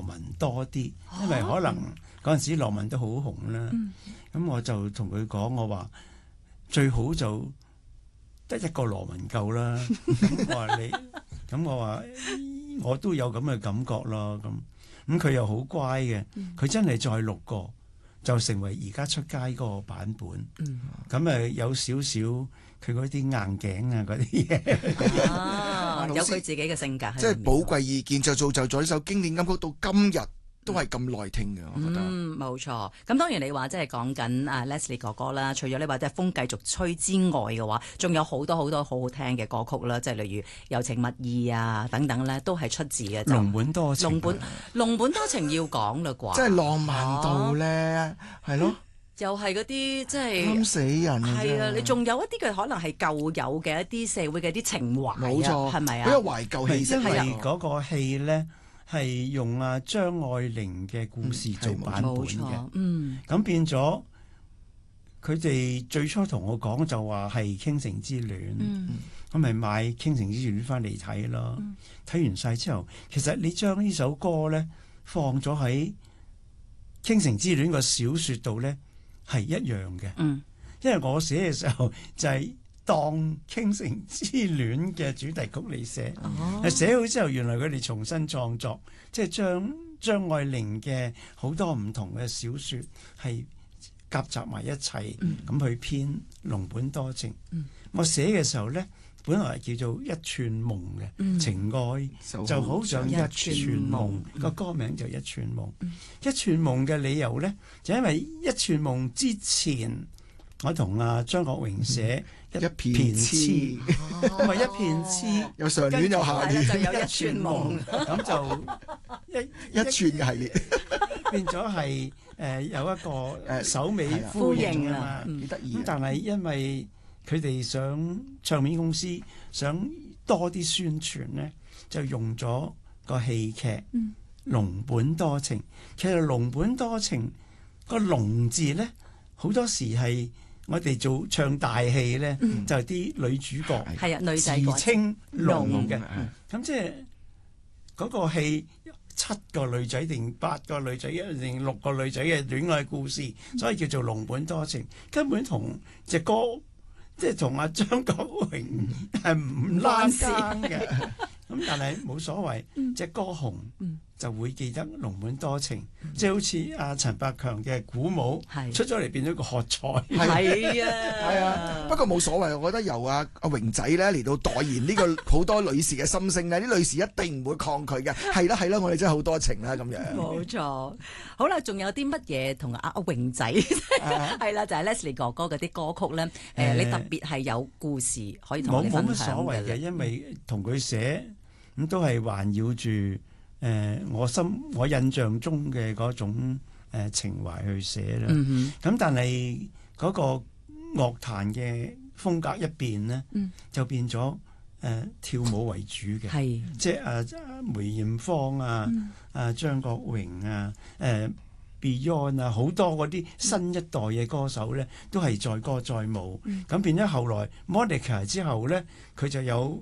文多啲，因為可能嗰陣時羅文都好紅啦。咁我就同佢講，我話最好就得一個羅文夠啦。咁我話你，咁我話我都有咁嘅感覺咯。咁佢又好乖嘅，佢真係再錄過，就成為而家出街嗰個版本。咁有少少佢嗰啲硬頸啊嗰啲嘢， 有佢自己嘅性格。 即係寶貴意見就造就咗呢首經典金曲到今日都係咁耐聽嘅，我覺得。 冇錯。咁當然你話即係講緊啊 Leslie 哥哥啦，除咗你話即係風繼續吹之外嘅話，仲有好多好多好好聽嘅歌曲啦，即係例如柔情蜜意啊等等咧，都係出自嘅。 龍本多情， 龍本多情要講啦啩， 即係浪漫到咧，係咯。 又係嗰啲即係啱死人啊！ 係啊，你仲有一啲嘅可能係舊有嘅一啲社會嘅一啲情懷啊， 冇錯， 係咪啊？ 好有懷舊氣息。 因為嗰個戲咧係用張愛玲嘅故事做版本嘅，咁變咗佢哋最初同我講就話係傾城之戀，咁咪買傾城之戀翻嚟睇咯。睇完晒之後，其實你將呢首歌咧放咗喺傾城之戀個小説度咧，係一樣嘅，因為我寫嘅時候就係當傾城之戀嘅主題曲嚟寫，寫好之後，原來佢哋重新創作，即係將張愛玲嘅好多唔同嘅小説係夾雜埋一齊，咁去編《龍本多情》。我寫嘅時候咧，本來叫做一串夢嘅情愛，就好像一串夢，個歌名就一串夢。一串夢嘅理由咧，就因為一串夢之前，我同張國榮寫一片痴，咁啊一片痴， 有上聯有下聯， 就有一串夢， 咁就一串嘅系列， 變咗係有一個首尾呼應啊嘛， 幾得意。 咁但係因為佢哋想唱片公司想多啲宣傳咧，就用咗個戲劇《龍本多情》。其實《龍本多情》個龍字咧，好多時係我哋做唱大戲咧，就係啲女主角係啊，女仔自稱龍嘅。咁即係嗰個戲7個女仔定8個女仔定6個女仔嘅戀愛故事，所以叫做《龍本多情》，根本同隻歌即係同張國榮係唔拉更嘅。咁但係冇所謂，隻歌紅就會記得龍本多情，即係好似阿陳百強嘅鼓舞出咗嚟變咗個喝彩， 係啊， 係啊。不過冇所謂，我覺得由阿榮仔咧嚟到代言呢個好多女士嘅心聲咧，啲女士一定唔會抗拒嘅。係啦係啦，我哋真係好多情啦咁樣。 冇錯。好啦，仲有啲乜嘢同阿榮仔係啦，就係 Leslie 哥哥嗰啲歌曲咧。你特別係有故事可以同我哋分享嘅。冇乜所謂嘅， 因為同佢寫咁都係環繞住我印象中嘅嗰種情懷去寫啦。咁但係嗰個樂壇嘅風格一變咧，就變咗跳舞為主嘅，即係梅艷芳啊、張國榮啊、Beyond 啊，好多嗰啲新一代嘅歌手咧，都係載歌載舞。咁變咗後來 Monica 之後咧，佢就有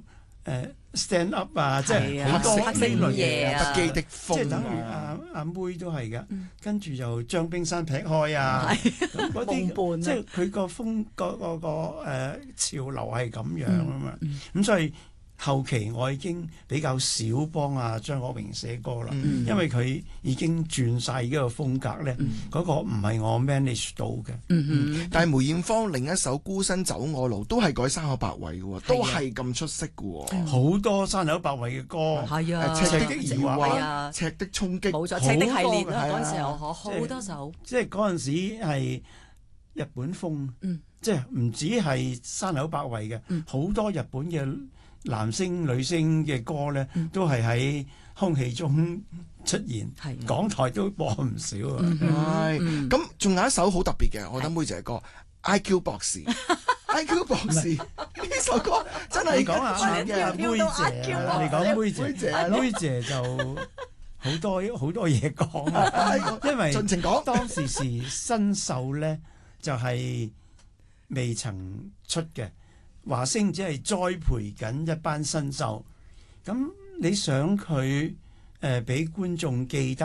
stand up 啊，即係好多黑色午夜啊， 不羈的風， 即係等於阿妹都係噶，跟住又將冰山劈開啊，咁嗰啲即係佢個風個潮流係咁樣啊嘛，咁所以後期我已經比較少幫阿張國榮寫歌啦，因為佢已經轉晒呢個風格咧，嗰個唔係我 manage 到嘅。 但係梅艷芳另一首《孤身走我路》都係改山口百惠嘅，都係咁出色嘅。 好多山口百惠嘅歌， 係啊， 赤的疑惑啊， 赤的衝擊， 冇錯，赤的系列啦，嗰陣時候好多首。 即係嗰陣時係日本風，即係唔止係山口百惠嘅，好多日本嘅男星女星嘅歌咧，都係喺空氣中出現，港台都播唔少啊。 係咁，仲有一首好特別嘅，我覺得妹姐嘅歌《IQ 博士》。IQ 博士呢首歌真係你講下妹姐，你講妹姐就好多嘢講啊，因為盡情講。 當時新秀咧就係未曾出嘅。華星只係栽培緊一班新秀，咁你想佢俾觀眾記得